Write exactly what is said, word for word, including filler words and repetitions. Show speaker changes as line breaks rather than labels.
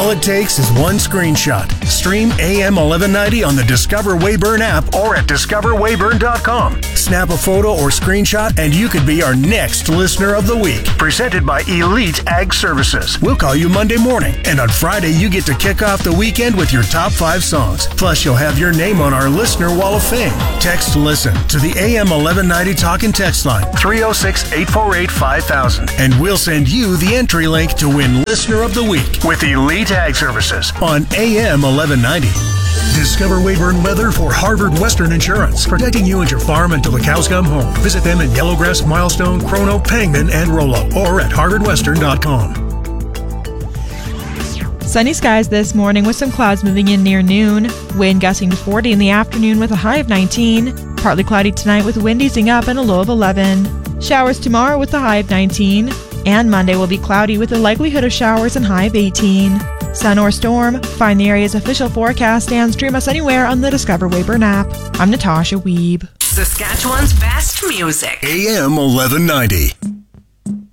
All it takes is one screenshot. Stream A M eleven ninety on the Discover Weyburn app or at discover weyburn dot com. Snap a photo or screenshot and you could be our next Listener of the Week. Presented by Elite Ag Services. We'll call you Monday morning, and on Friday you get to kick off the weekend with your top five songs. Plus you'll have your name on our Listener Wall of Fame. Text LISTEN to the A M eleven ninety Talk and Text line three oh six, eight four eight, five thousand, and we'll send you the entry link to win Listener of the Week with Elite Ag Services on A M eleven ninety. Discover Weyburn Weather for Harvard Western Insurance, protecting you and your farm until the cows come home. Visit them in Yellowgrass, Milestone, Chrono, Pangman, and Rollo, or at harvard western dot com.
Sunny skies this morning with some clouds moving in near noon. Wind gusting to forty in the afternoon with a high of nineteen. Partly cloudy tonight with wind easing up and a low of eleven. Showers tomorrow with a high of nineteen. And Monday will be cloudy with a likelihood of showers and high of eighteen. Sun or storm, find the area's official forecast and stream us anywhere on the Discover Weyburn app. I'm Natasha Wiebe.
Saskatchewan's best music.
A M eleven ninety.